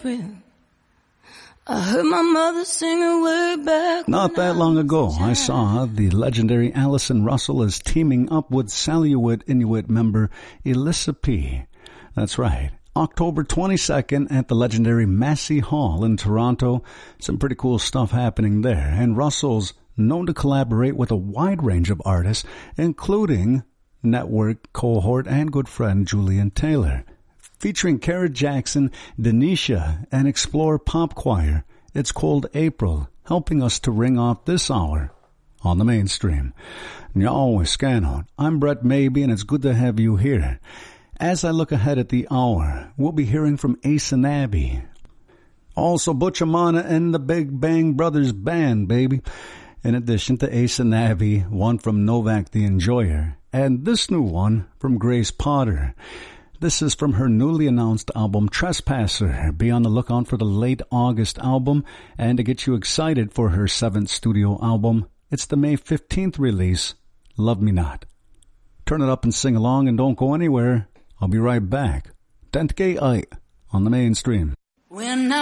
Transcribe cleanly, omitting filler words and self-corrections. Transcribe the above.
April. I heard my mother singing way back. Not that long ago, I saw the legendary Allison Russell is teaming up with Saluit Inuit member Elissa P. That's right. October 22nd at the legendary Massey Hall in Toronto. Some pretty cool stuff happening there. And Russell's known to collaborate with a wide range of artists, including network cohort and good friend Julian Taylor. Featuring Kara Jackson, Denisha, and Explore Pop Choir. It's called April, helping us to ring off this hour on the mainstream. Yo, Scano. I'm Brett Maybe, and it's good to have you here. As I look ahead at the hour, we'll be hearing from Ace and Abby. Also, Butch Amana and the Big Bang Brothers Band, baby. In addition to Ace and Abby, one from Novak the Enjoyer, and this new one from Grace Potter. This is from her newly announced album, Trespasser. Be on the lookout for the late August album, and to get you excited for her 7th studio album, it's the May 15th release, Love Me Not. Turn it up and sing along, and don't go anywhere. I'll be right back. Dentke Ike on the mainstream. When